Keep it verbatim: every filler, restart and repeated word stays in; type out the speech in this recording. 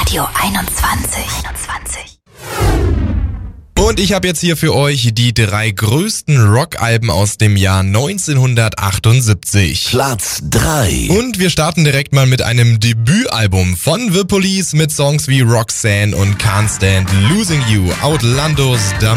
Radio einundzwanzig. einundzwanzig. Und ich habe jetzt hier für euch die drei größten Rockalben aus dem Jahr neunzehnhundertachtundsiebzig. Platz drei. Und wir starten direkt mal mit einem Debütalbum von The Police mit Songs wie Roxanne und Can't Stand Losing You, Outlandos